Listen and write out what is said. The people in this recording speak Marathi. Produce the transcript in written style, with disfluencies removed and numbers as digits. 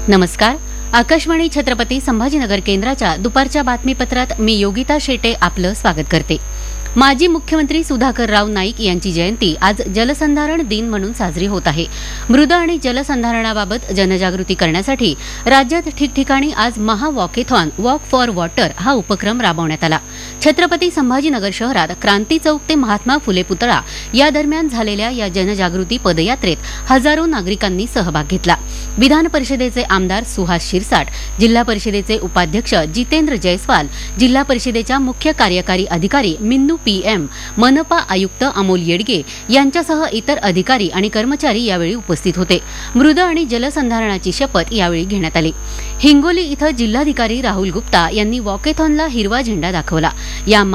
नमस्कार. आकाशवाणी छत्रपती संभाजीनगर केंद्राच्या दुपारच्या बातमीपत्रात मी योगिता शेटे आपलं स्वागत करते. माजी मुख्यमंत्री सुधाकरराव नाईक यांची जयंती आज जलसंधारण दिन म्हणून साजरी होत आहे. मृद आणि जलसंधारणाबाबत जनजागृती करण्यासाठी राज्यात ठिकठिकाणी आज महावॉकेथॉन वॉक फॉर वॉटर हा उपक्रम राबवण्यात आला. छत्रपती संभाजीनगर शहरात क्रांती चौक ते महात्मा फुले पुतळा या दरम्यान झालेल्या या जनजागृती पदयात्रेत हजारो नागरिकांनी सहभाग घेतला. विधान परिषदेचे आमदार सुहास शिरसाट, जिल्हा परिषदेचे उपाध्यक्ष जितेंद्र जयस्वाल, जिल्हा परिषदेच्या मुख्य कार्यकारी अधिकारी मिन्नू पीएम, मनपा आयुक्त अमोल येडगे यांच्यासह इतर अधिकारी आणि कर्मचारी यावेळी उपस्थित होते. मृद आणि जलसंधारणाची शपथ यावेळी घेण्यात आली. हिंगोली इथं जिल्हाधिकारी राहुल गुप्ता यांनी वॉकेथॉनला हिरवा झेंडा दाखवला. या